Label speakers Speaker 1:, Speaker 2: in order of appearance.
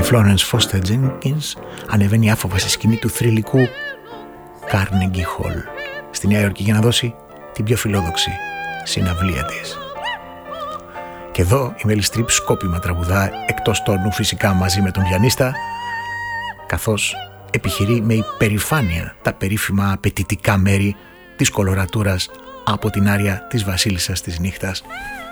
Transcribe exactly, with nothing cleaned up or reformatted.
Speaker 1: Florence Foster Jenkins ανεβαίνει άφοβα στη σκηνή του θρυλικού Carnegie Hall στη Νέα Υόρκη για να δώσει την πιο φιλόδοξη συναυλία της. Και εδώ η Meryl Streep σκόπιμα τραγουδά εκτός τόνου, φυσικά μαζί με τον πιανίστα, καθώς επιχειρεί με υπερηφάνεια τα περίφημα απαιτητικά μέρη της κολορατούρας από την άρια της Βασίλισσας της Νύχτας.